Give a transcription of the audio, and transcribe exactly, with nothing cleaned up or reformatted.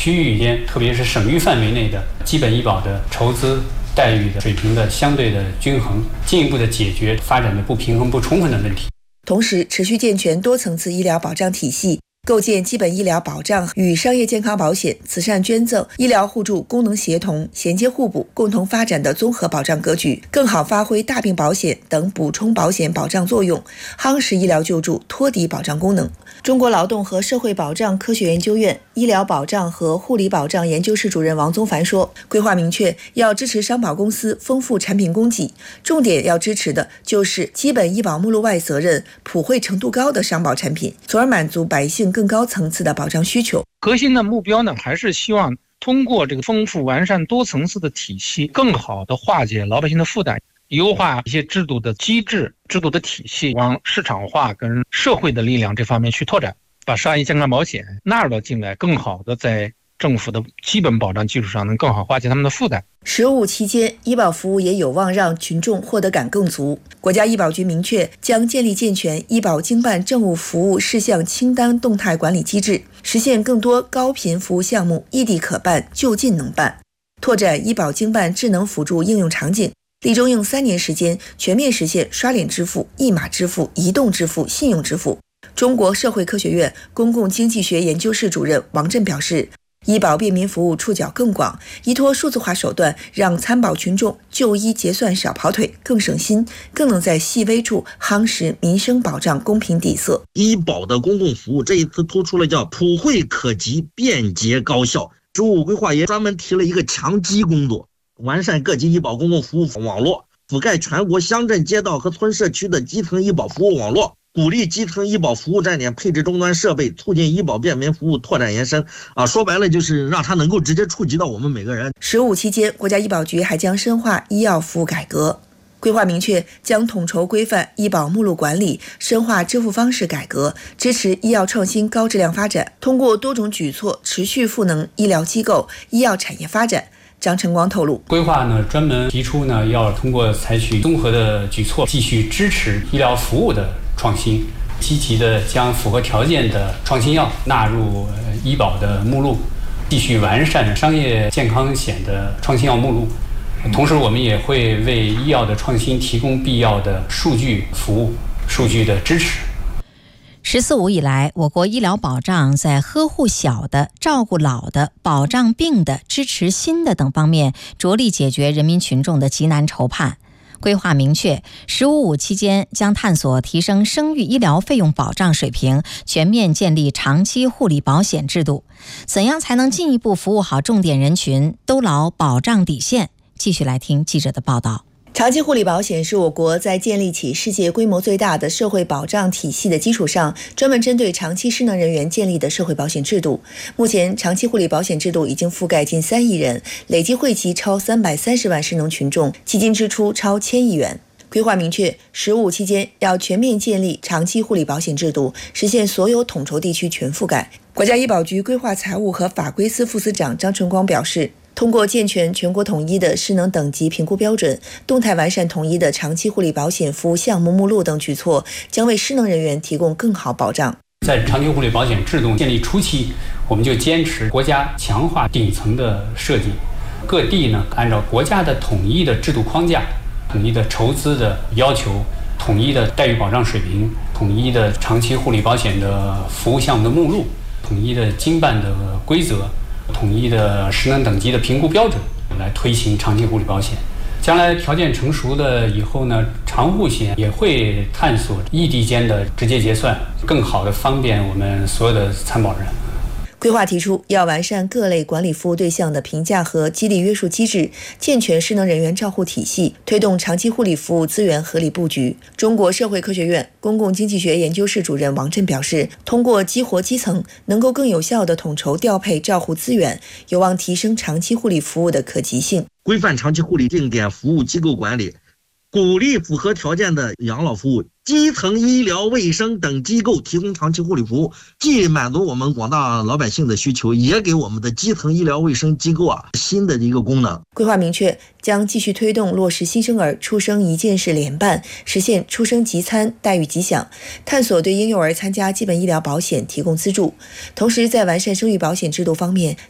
区域间，特别是省域范围内的基本医保的筹资待遇的水平的相对的均衡，进一步的解决发展的不平衡不充分的问题。 同时，持续健全多层次医疗保障体系，构建基本医疗保障与商业健康保险、慈善捐赠、医疗互助功能协同、衔接互补、共同发展的综合保障格局，更好发挥大病保险等补充保险保障作用，夯实医疗救助托底保障功能。中国劳动和社会保障科学研究院医疗保障和护理保障研究室主任王宗凡说，规划明确要支持商保公司丰富产品供给，重点要支持的就是基本医保目录外责任普惠程度高的商保产品，从而满足百姓更高层次的保障需求。 核心的目标呢，还是希望通过这个丰富完善多层次的体系，更好的化解老百姓的负担，优化一些制度的机制、制度的体系，往市场化跟社会的力量这方面去拓展，把商业健康保险纳入到进来，更好的在政府的基本保障基础上能更好化解他们的负担。 十五期间，医保服务也有望让群众获得感更足。国家医保局明确，将建立健全医保经办政务服务事项清单动态管理机制，实现更多高频服务项目异地可办、就近能办，拓展医保经办智能辅助应用场景。力中用三年时间全面实现刷脸支付、一码支付、移动支付、信用支付。中国社会科学院公共经济学研究室主任王震表示，医保便民服务触角更广，依托数字化手段，让参保群众就医结算少跑腿，更省心，更能在细微处夯实民生保障公平底色。 医保的公共服务这一次突出了叫普惠可及、便捷高效。十五规划也专门提了一个强基工作，完善各级医保公共服务网络，覆盖全国乡镇街道和村社区的基层医保服务网络，鼓励基层医保服务站点配置终端设备，促进医保便民服务拓展延伸。啊，说白了就是让它能够直接触及到我们每个人。 十五期间，国家医保局还将深化医药服务改革。规划明确，将统筹规范医保目录管理，深化支付方式改革，支持医药创新高质量发展，通过多种举措持续赋能医疗机构、医药产业发展。张晨光透露， 规划呢专门提出呢，要通过采取综合的举措，继续支持医疗服务的创新，积极的将符合条件的创新药纳入医保的目录，继续完善商业健康险的创新药目录。同时，我们也会为医药的创新提供必要的数据服务、数据的支持。 十四五以来，我国医疗保障在呵护小的、照顾老的、保障病的、支持新的等方面，着力解决人民群众的急难愁盼。规划明确，十五五期间将探索提升生育医疗费用保障水平，全面建立长期护理保险制度。怎样才能进一步服务好重点人群，都牢保障底线？继续来听记者的报道。 长期护理保险是我国在建立起世界规模最大的社会保障体系的基础上，专门针对长期失能人员建立的社会保险制度。目前，长期护理保险制度已经覆盖近三亿人，累计惠及超三百三十万失能群众，基金支出超千亿元。规划明确，十五期间要全面建立长期护理保险制度，实现所有统筹地区全覆盖。国家医保局规划财务和法规司副司长张春光表示，通过健全全国统一的失能等级评估标准，动态完善统一的长期护理保险服务项目目录等举措，将为失能人员提供更好保障。 在长期护理保险制度建立初期，我们就坚持国家强化顶层的设计，各地呢按照国家的统一的制度框架、统一的筹资的要求、统一的待遇保障水平、统一的长期护理保险的服务项目的目录、统一的经办的规则、统一的失能等级的评估标准，来推行长期护理保险。将来条件成熟了以后呢，长护险也会探索异地间的直接结算，更好的方便我们所有的参保人。 规划提出，要完善各类管理服务对象的评价和激励约束机制，健全失能人员照护体系，推动长期护理服务资源合理布局。中国社会科学院公共经济学研究室主任王震表示，通过激活基层，能够更有效地统筹调配照护资源，有望提升长期护理服务的可及性。 规范长期护理定点服务机构管理，鼓励符合条件的养老服务基层医疗卫生等机构提供长期护理服务，既满足我们广大老百姓的需求，也给我们的基层医疗卫生机构啊新的一个功能。 规划明确，将继续推动落实新生儿出生一件事联办，实现出生即参、待遇即享，探索对婴幼儿参加基本医疗保险提供资助。同时，在完善生育保险制度方面，